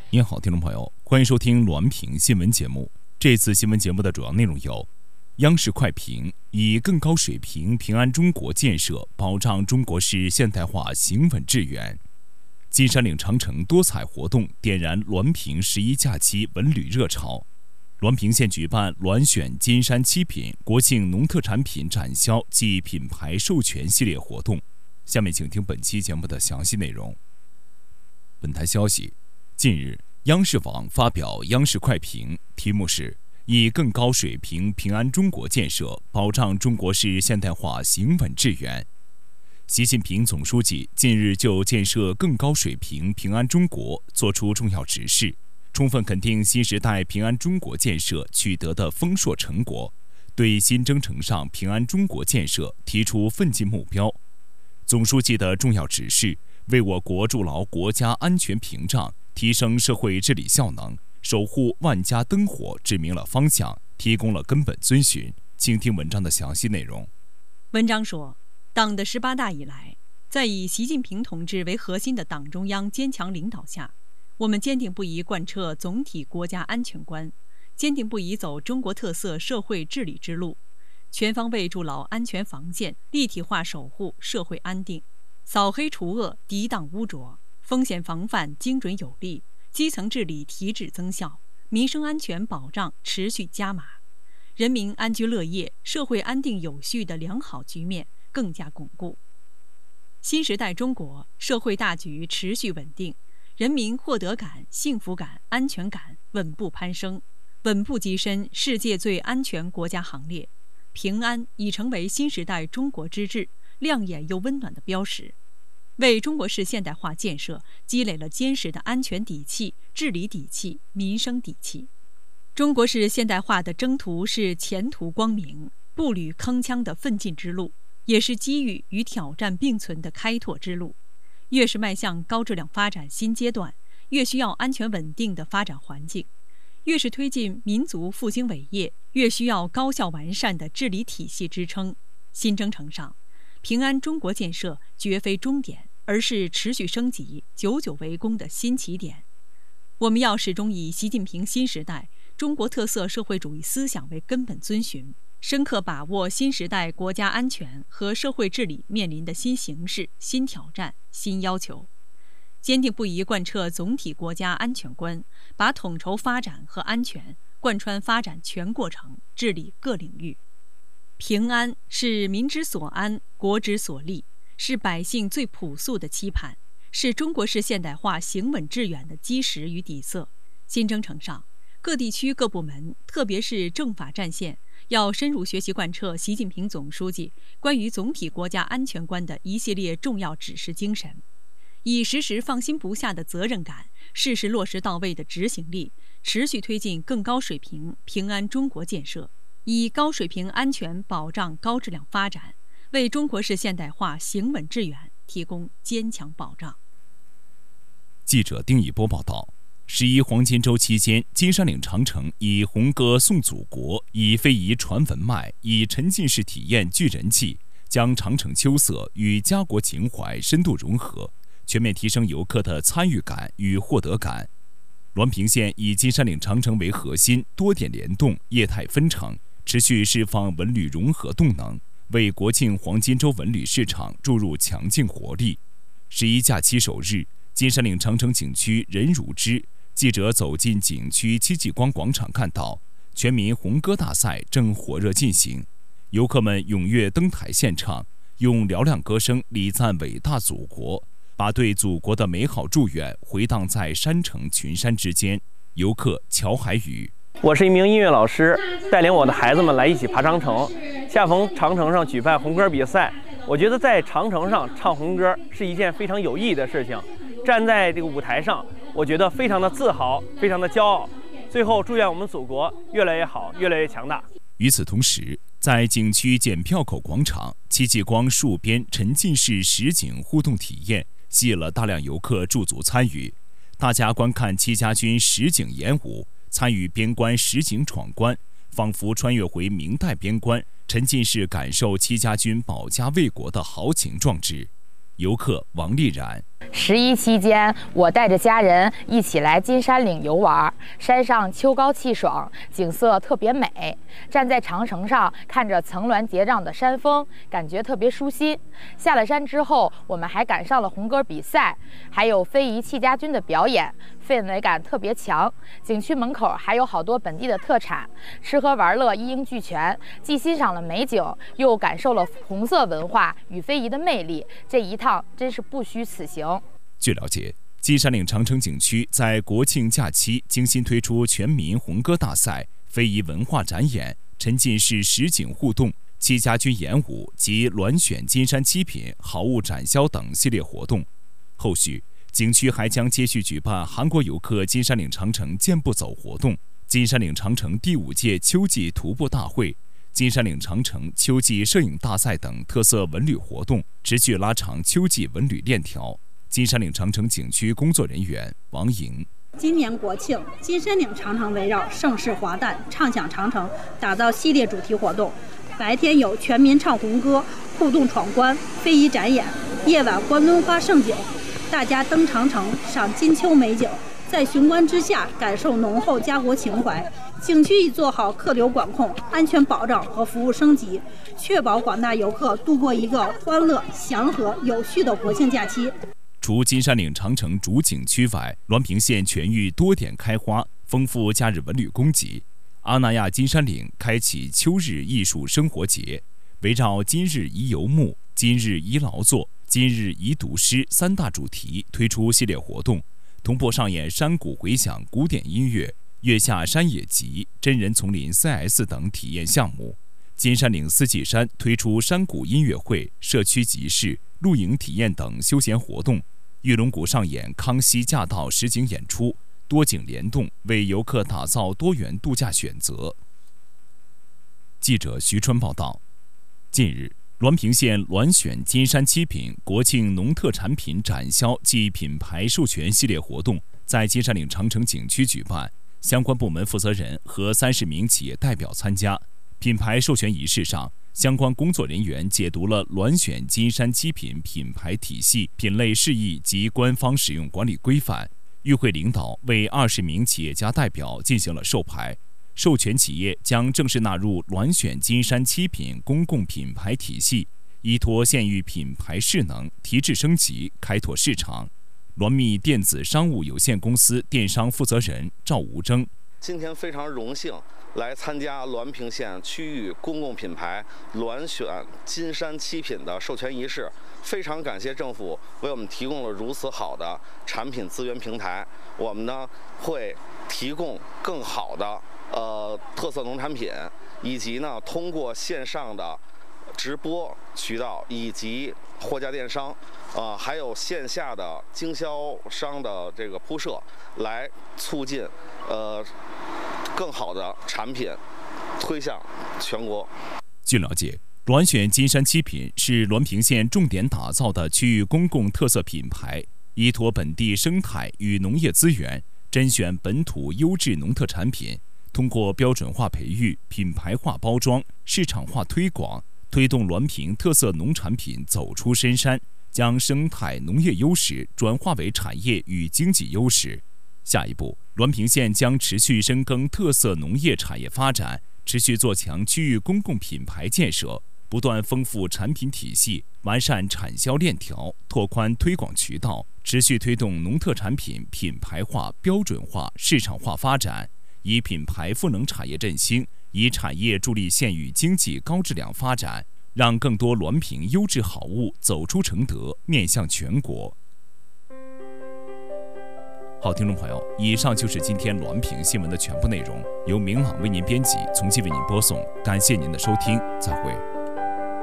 您好，听众朋友，欢迎收听栾平新闻节目。这次新闻节目的主要内容有：央视快评以更高水平平安中国建设保障中国式现代化行稳致远；金山岭长城多彩活动点燃栾平11假期文旅热潮；栾平县举办栾选金山7品国庆农特产品展销暨品牌授权系列活动。下面请听本期节目的详细内容。本台消息，近日，央视网发表央视快评，题目是以更高水平平安中国建设保障中国式现代化行稳致远。习近平总书记近日就建设更高水平平安中国作出重要指示，充分肯定新时代平安中国建设取得的丰硕成果，对新征程上平安中国建设提出奋进目标。总书记的重要指示为我国筑牢国家安全屏障，提升社会治理效能，守护万家灯火指明了方向，提供了根本遵循。请听文章的详细内容。 文章说，党的18大以来，在以习近平同志为核心的党中央坚强领导下，我们坚定不移贯彻总体国家安全观，坚定不移走中国特色社会治理之路，全方位筑牢安全防线，立体化守护社会安定，扫黑除恶，涤荡污浊，风险防范精准有力，基层治理提质增效，民生安全保障持续加码，人民安居乐业、社会安定有序的良好局面更加巩固。新时代中国社会大局持续稳定，人民获得感、幸福感、安全感稳步攀升，稳步跻身世界最安全国家行列。平安已成为新时代中国之治亮眼又温暖的标识，为中国式现代化建设积累了坚实的安全底气、治理底气、民生底气。中国式现代化的征途是前途光明、步履铿锵的奋进之路，也是机遇与挑战并存的开拓之路。越是迈向高质量发展新阶段，越需要安全稳定的发展环境；越是推进民族复兴伟业，越需要高效完善的治理体系支撑。新征程上，平安中国建设绝非终点，而是持续升级、久久为功的新起点。我们要始终以习近平新时代中国特色社会主义思想为根本遵循，深刻把握新时代国家安全和社会治理面临的新形势、新挑战、新要求，坚定不移贯彻总体国家安全观，把统筹发展和安全贯穿发展全过程，治理各领域。平安是民之所安，国之所立，是百姓最朴素的期盼，是中国式现代化行稳致远的基石与底色。新征程上，各地区各部门，特别是政法战线，要深入学习贯彻习近平总书记关于总体国家安全观的一系列重要指示精神，以时时放心不下的责任感、事事落实到位的执行力，持续推进更高水平平安中国建设，以高水平安全保障高质量发展，为中国式现代化行稳致远提供坚强保障。 记者丁一波报道，11黄金周期间，金山岭长城以红歌颂祖国，以非遗传文脉，以沉浸式体验聚人气，将长城秋色与家国情怀深度融合，全面提升游客的参与感与获得感。栾平县以金山岭长城为核心，多点联动，业态纷呈，持续释放文旅融合动能，为国庆黄金周文旅市场注入强劲活力。11假期首日，金山岭长城景区人如织，记者走进景区戚继光广场，看到全民红歌大赛正火热进行，游客们踊跃登台献唱，用嘹亮歌声礼赞伟大祖国，把对祖国的美好祝愿回荡在山城群山之间。游客乔海宇： 我是一名音乐老师，带领我的孩子们来一起爬长城。恰逢长城上举办红歌比赛，我觉得在长城上唱红歌是一件非常有意义的事情。站在这个舞台上，我觉得非常的自豪，非常的骄傲。最后，祝愿我们祖国越来越好，越来越强大。 与此同时，在景区检票口广场，戚继光戍边沉浸式实景互动体验吸引了大量游客驻足参与。大家观看戚家军实景演武，参与边关实景闯关，仿佛穿越回明代边关，沉浸式感受戚家军保家卫国的豪情壮志。游客王丽然： 11期间，我带着家人一起来金山岭游玩，山上秋高气爽，景色特别美。站在长城上，看着层峦叠嶂的山峰，感觉特别舒心。下了山之后，我们还赶上了红歌比赛，还有非遗戚家军的表演，氛围感特别强。景区门口还有好多本地的特产，吃喝玩乐一应俱全，既欣赏了美景，又感受了红色文化与非遗的魅力。这一趟真是不虚此行。 据了解，金山岭长城景区在国庆假期精心推出全民红歌大赛、非遗文化展演、沉浸式实景互动、戚家军演舞及鸾选金山七品好物展销等系列活动。后续，景区还将接续举办韩国游客金山岭长城健步走活动、金山岭长城第5届秋季徒步大会、金山岭长城秋季摄影大赛等特色文旅活动，持续拉长秋季文旅链条。金山岭长城景区工作人员王莹： 今年国庆，金山岭长城围绕盛世华诞、畅享长城打造系列主题活动。白天有全民唱红歌、互动闯关、非遗展演；夜晚观敦花盛景，大家登长城赏金秋美景，在雄关之下感受浓厚家国情怀。景区已做好客流管控、安全保障和服务升级，确保广大游客度过一个欢乐、祥和、有序的国庆假期。 除金山岭长城主景区外，滦平县全域多点开花，丰富假日文旅供给。阿那亚金山岭开启秋日艺术生活节，围绕今日宜游牧、今日宜劳作、今日宜读诗3大主题推出系列活动，同步上演山谷回响古典音乐、月下山野集、真人丛林 CS 等体验项目。金山岭四季山推出山谷音乐会、社区集市、露营体验等休闲活动。玉龙谷上演康熙驾到实景演出，多景联动，为游客打造多元度假选择。记者徐春报道。近日，滦平县鸾选金山七品国庆农特产品展销暨品牌授权系列活动在金山岭长城景区举办，相关部门负责人和30名企业代表参加。品牌授权仪式上，相关工作人员解读了鸾选金山七品品牌体系、品类释义及官方使用管理规范。与会领导为20名企业家代表进行了授牌，授权企业将正式纳入鸾选金山七品公共品牌体系，依托县域品牌势能，提质升级，开拓市场。鸾密电子商务有限公司电商负责人赵吴征： 今天非常荣幸来参加滦平县区域公共品牌鸾选金山七品的授权仪式，非常感谢政府为我们提供了如此好的产品资源平台。我们呢会提供更好的特色农产品，以及呢通过线上的直播渠道以及货架电商，还有线下的经销商的这个铺设，来促进更好的产品推向全国。 据了解，鸾选金山七品是滦平县重点打造的区域公共特色品牌，依托本地生态与农业资源，甄选本土优质农特产品，通过标准化培育、品牌化包装、市场化推广，推动滦平特色农产品走出深山，将生态农业优势转化为产业与经济优势。下一步，滦平县将持续深耕特色农业产业发展，持续做强区域公共品牌建设，不断丰富产品体系，完善产销链条，拓宽推广渠道，持续推动农特产品品牌化、标准化、市场化发展，以品牌赋能产业振兴，以产业助力县域经济高质量发展，让更多滦平优质好物走出承德，面向全国。好，听众朋友，以上就是今天滦平新闻的全部内容，由明朗为您编辑，从其为您播送。感谢您的收听，再会。